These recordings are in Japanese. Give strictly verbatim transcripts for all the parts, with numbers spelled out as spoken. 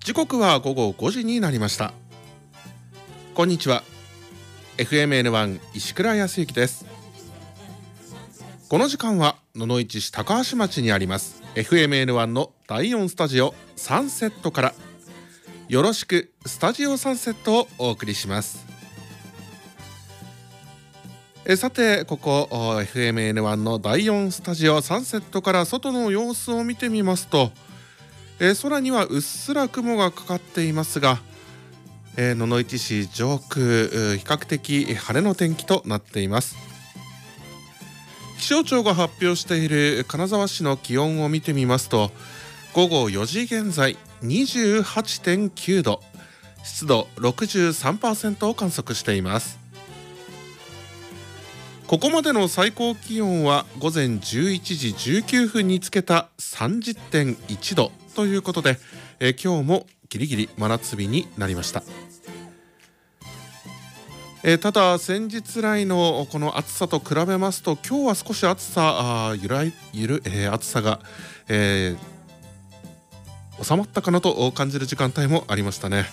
時刻は午後ごじになりました。こんにちは。 エフエムエヌワン 石倉康之です。この時間は野々市市高橋町にあります エフエムエヌワン のだいよんスタジオサンセットからよろしくスタジオサンセットをお送りします。えさてここ エフエムエヌワン のだいよんスタジオサンセットから外の様子を見てみますと、え空にはうっすら雲がかかっていますが、えー、野々市市上空比較的晴れの天気となっています。気象庁が発表している金沢市の気温を見てみますと、午後よじ現在 にじゅうはちてんきゅうど、湿度 ろくじゅうさんパーセント を観測しています。ここまでの最高気温は午前じゅういちじじゅうきゅうふんにつけた さんじゅってんいちどということで、えー、今日もギリギリ真夏日になりました。えー、ただ先日来のこの暑さと比べますと、今日は少し暑さあゆらいゆる、えー、暑さが、えー、収まったかなと感じる時間帯もありましたね。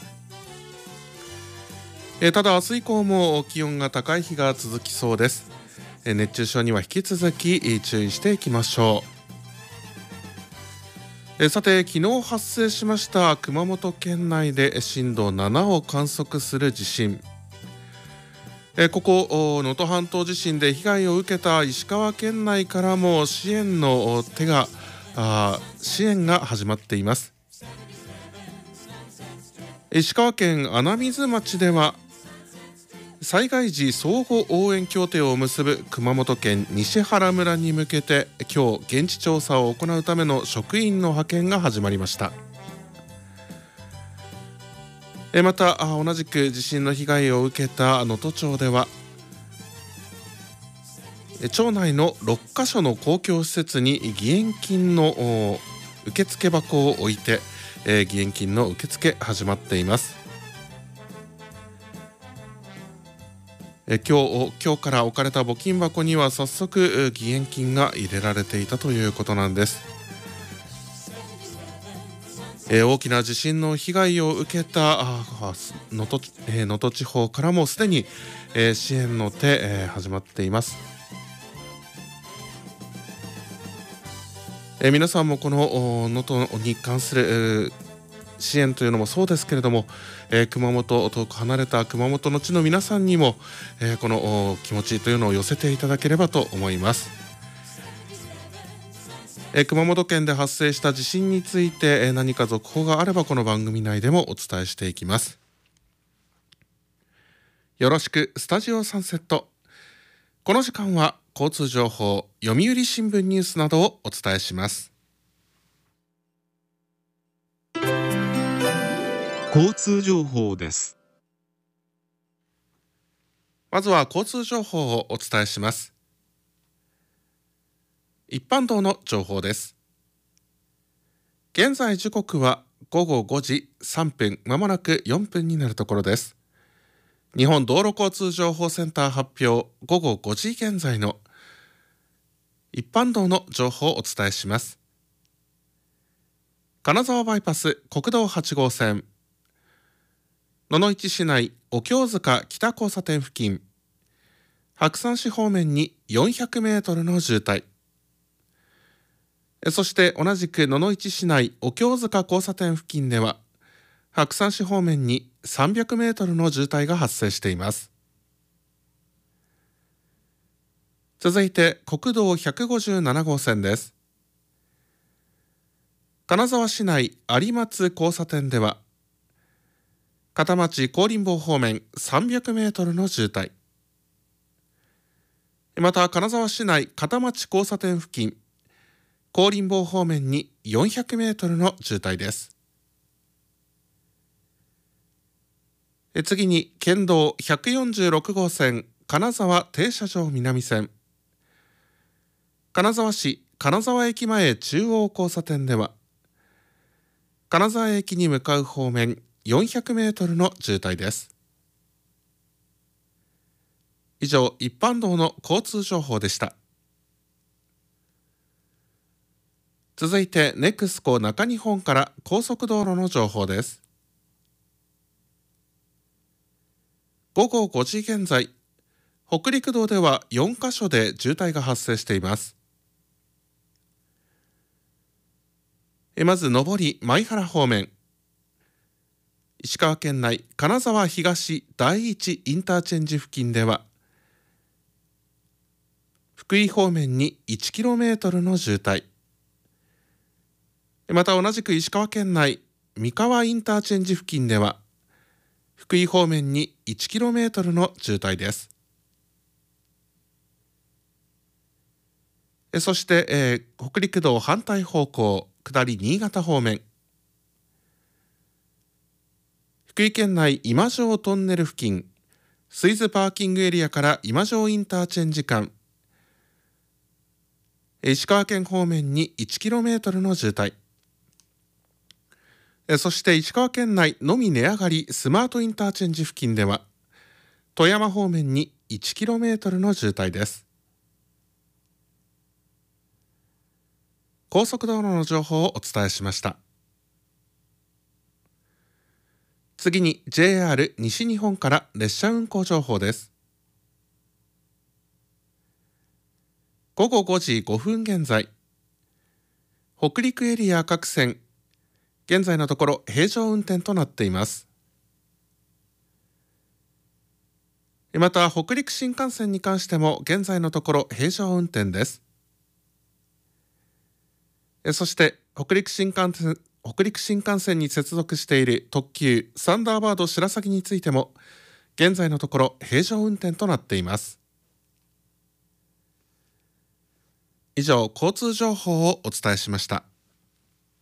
えー、ただ明日以降も気温が高い日が続きそうです。えー、熱中症には引き続き注意していきましょう。えー、さて昨日発生しました熊本県内で震度ななを観測する地震、えー、ここ能登半島地震で被害を受けた石川県内からも支援の手があ支援が始まっています。石川県穴水町では災害時相互応援協定を結ぶ熊本県西原村に向けて今日現地調査を行うための職員の派遣が始まりました。また同じく地震の被害を受けた能登町では町内のろっかしょの公共施設に義援金の受付箱を置いて義援金の受付始まっています。え今日、今日から置かれた募金箱には早速義援金が入れられていたということなんです。え大きな地震の被害を受けた能登、えー、能登地方からもすでに、えー、支援の手、えー、始まっています。えー、皆さんもこの能登に関する、えー支援というのもそうですけれども、えー、熊本遠く離れた熊本の地の皆さんにも、えー、この気持ちというのを寄せていただければと思います。えー、熊本県で発生した地震について、えー、何か続報があればこの番組内でもお伝えしていきます。よろしくスタジオサンセット。この時間は交通情報、読売新聞ニュースなどをお伝えします。 交通情報です。 まずは交通情報をお伝えします。一般道の情報です。現在時刻はごごごじさんぷん、まもなくよんぷんになるところです。日本道路交通情報センター発表、ごごごじ現在の一般道の情報をお伝えします。金沢バイパス国道はちごうせん、野々市市内お経塚北交差点付近、白山市方面によんひゃくメートルの渋滞、そして同じく野々市市内お経塚交差点付近では白山市方面にさんびゃくメートルの渋滞が発生しています。続いて国道ひゃくごじゅうななごうせんです。金沢市内有松交差点では片町高林坊方面さんびゃくメートルの渋滞、また金沢市内片町交差点付近高林坊方面によんひゃくメートルの渋滞です。次に県道ひゃくよんじゅうろくごうせん金沢停車場南線、金沢市金沢駅前中央交差点では金沢駅に向かう方面よんひゃくメートルの渋滞です。以上、一般道の交通情報でした。続いてネクスコ中日本から高速道路の情報です。 午後ごじ現在、北陸道ではよんカ所で渋滞が発生しています。まず上り舞原方面、石川県内金沢東第一インターチェンジ付近では福井方面に いちキロメートル の渋滞、また同じく石川県内三河インターチェンジ付近では福井方面に いちキロメートル の渋滞です。そして、えー、北陸道反対方向下り新潟方面、福井県内今庄トンネル付近スイズパーキングエリアから今庄インターチェンジ間、石川県方面に いちキロメートル の渋滞、そして石川県内のみ値上がりスマートインターチェンジ付近では富山方面に いちキロメートル の渋滞です。高速道路の情報をお伝えしました。次に ジェイアール 西日本から列車運行情報です。午後ごじごふん現在、北陸エリア各線、現在のところ平常運転となっています。また北陸新幹線に関しても現在のところ平常運転です。そして北陸新幹線北陸新幹線に接続している特急サンダーバード白鷺についても現在のところ平常運転となっています。以上、交通情報をお伝えしました。